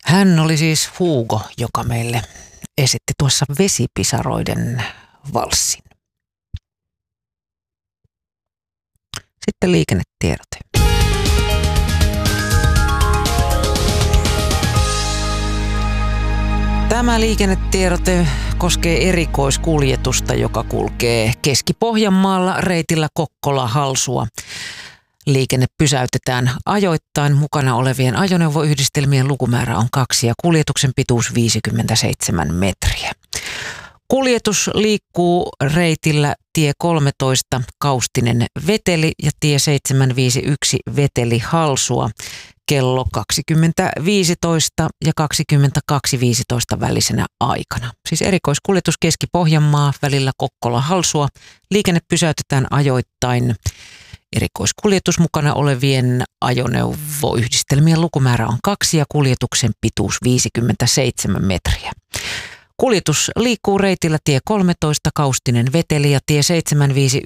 Hän oli siis Hugo, joka meille esitti tuossa Vesipisaroiden valssin. Sitten liikennetiedote. Tämä liikennetiedote koskee erikoiskuljetusta, joka kulkee Keski-Pohjanmaalla reitillä Kokkola-Halsua. Liikenne pysäytetään ajoittain. Mukana olevien ajoneuvoyhdistelmien lukumäärä on 2 ja kuljetuksen pituus 57 metriä. Kuljetus liikkuu reitillä tie 13 Kaustinen Veteli ja tie 751 Veteli Halsua kello 20.15 ja 22.15 välisenä aikana. Siis erikoiskuljetus Keski-Pohjanmaa välillä Kokkola-Halsua. Liikenne pysäytetään ajoittain. Erikoiskuljetus mukana olevien ajoneuvoyhdistelmien lukumäärä on 2 ja kuljetuksen pituus 57 metriä. Kuljetus liikkuu reitillä tie 13 Kaustinen Veteli ja tie 751